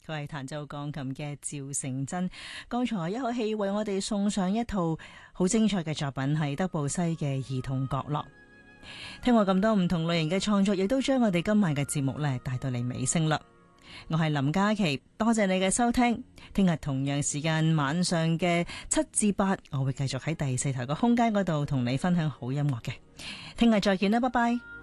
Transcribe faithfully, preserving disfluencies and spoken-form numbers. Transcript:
佢係彈奏鋼琴嘅趙成真。剛才一口氣為我哋送上一套好精彩嘅作品，係德布西嘅兒童角落。聽過咁多唔同類型嘅創作，亦都將我哋今晚嘅節目呢帶到嚟尾聲啦。我係林嘉琪，多謝你嘅收聽。聽日同樣時間晚上嘅七至八，我會繼續喺第四台嘅空間嗰度同你分享好音樂嘅。聽日再見啦，拜拜。